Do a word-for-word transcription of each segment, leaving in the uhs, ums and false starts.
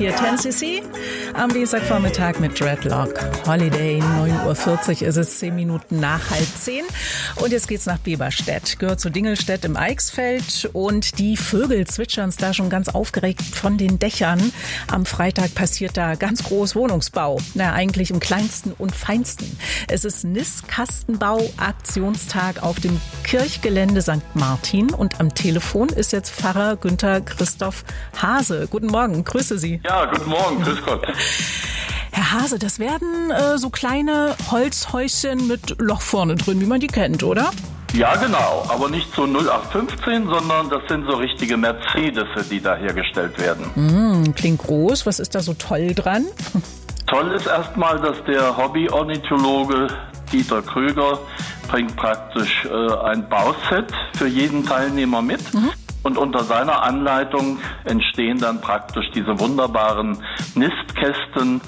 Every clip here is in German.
hier ten C C am Dienstagvormittag mit Dreadlock Holiday. neun Uhr vierzig ist es, zehn Minuten nach halb zehn. Und jetzt geht's nach Beverstedt. Gehört zu Dingelstedt im Eichsfeld. Und die Vögel zwitschern da schon ganz aufgeregt von den Dächern. Am Freitag passiert da ganz groß Wohnungsbau. Na, eigentlich im kleinsten und feinsten. Es ist Nistkastenbau-Aktionstag auf dem Kirchgelände Sankt Martin. Und am Telefon ist jetzt Pfarrer Günther Christoph Hase. Guten Morgen, grüße Sie. Ja, guten Morgen, grüß Gott. Herr Hase, das werden äh, so kleine Holzhäuschen mit Loch vorne drin, wie man die kennt, oder? Ja, genau, aber nicht so null acht fünfzehn, sondern das sind so richtige Mercedes, die da hergestellt werden. Mm, klingt groß. Was ist da so toll dran? Toll ist erstmal, dass der Hobby-Ornithologe Dieter Krüger bringt praktisch äh, ein Bauset für jeden Teilnehmer mit. Mhm. Und unter seiner Anleitung entstehen dann praktisch diese wunderbaren Nistkästen,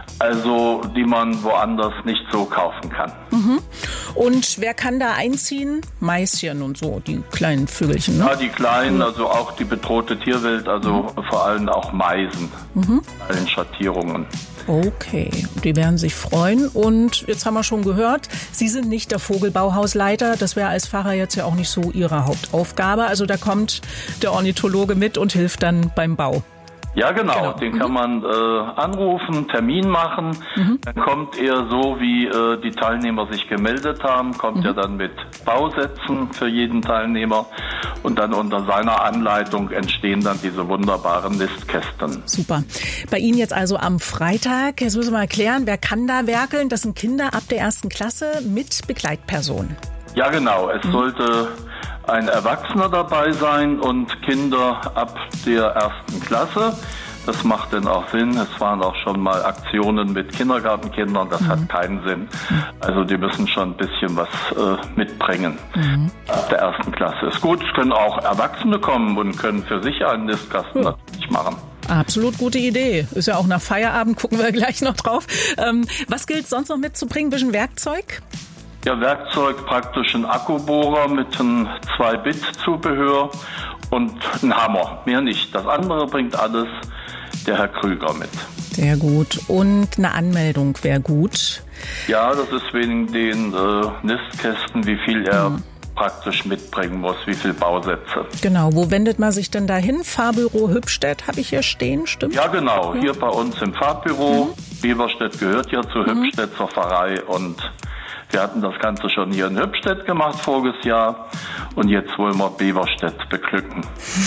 also die man woanders nicht so kaufen kann. Mhm. Und wer kann da einziehen? Maischen und so, die kleinen Vögelchen, ne? Ja, die kleinen, also auch die bedrohte Tierwelt, also mhm. vor allem auch Meisen, mhm. allen Schattierungen. Okay, die werden sich freuen. Und jetzt haben wir schon gehört, Sie sind nicht der Vogelbauhausleiter. Das wäre als Pfarrer jetzt ja auch nicht so Ihre Hauptaufgabe. Also da kommt der Ornithologe mit und hilft dann beim Bau. Ja, genau. genau. Den mhm. kann man äh, anrufen, Termin machen. Mhm. Dann kommt er so, wie äh, die Teilnehmer sich gemeldet haben, kommt mhm. er dann mit Bausätzen für jeden Teilnehmer. Und dann unter seiner Anleitung entstehen dann diese wunderbaren Nistkästen. Super. Bei Ihnen jetzt also am Freitag. Jetzt müssen wir mal erklären, wer kann da werkeln? Das sind Kinder ab der ersten Klasse mit Begleitpersonen. Ja, genau. Es mhm. sollte ein Erwachsener dabei sein und Kinder ab der ersten Klasse. Das macht denn auch Sinn. Es waren auch schon mal Aktionen mit Kindergartenkindern. Das mhm. hat keinen Sinn. Also die müssen schon ein bisschen was äh, mitbringen. Mhm. Ab der ersten Klasse ist gut. Es können auch Erwachsene kommen und können für sich einen Nistkasten mhm. natürlich machen. Absolut gute Idee. Ist ja auch nach Feierabend, gucken wir gleich noch drauf. Ähm, was gilt sonst noch mitzubringen? Ein bisschen Werkzeug? Ja, Werkzeug, praktisch ein Akkubohrer mit einem zwei Bit Zubehör und ein Hammer. Mehr nicht. Das andere bringt alles der Herr Krüger mit. Sehr gut. Und eine Anmeldung wäre gut. Ja, das ist wegen den äh, Nistkästen, wie viel er mhm. praktisch mitbringen muss, wie viel Bausätze. Genau. Wo wendet man sich denn da hin? Fahrbüro Hübstedt habe ich hier stehen, stimmt? Ja, genau. Ja. Hier bei uns im Fahrbüro. Mhm. Beverstedt gehört ja zu mhm. Hübstedt zur Pfarrei und wir hatten das Ganze schon hier in Hübstedt gemacht voriges Jahr und jetzt wollen wir Beverstedt beglücken.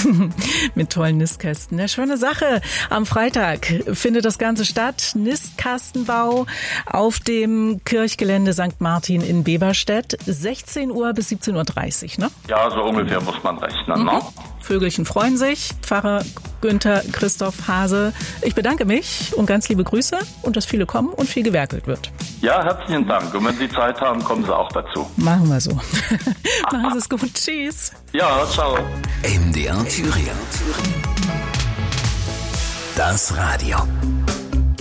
Mit tollen Nistkästen. Eine schöne Sache. Am Freitag findet das Ganze statt. Nistkastenbau auf dem Kirchgelände Sankt Martin in Beverstedt. sechzehn Uhr bis siebzehn Uhr dreißig, ne? Ja, so ungefähr muss man rechnen, mhm. ne? Vögelchen freuen sich. Pfarrer Günther Christoph Hase. Ich bedanke mich und ganz liebe Grüße und dass viele kommen und viel gewerkelt wird. Ja, herzlichen Dank. Und wenn Sie Zeit haben, kommen Sie auch dazu. Machen wir so. Machen Sie es gut. Tschüss. Ja, ciao. M D R Thüringen. Das Radio.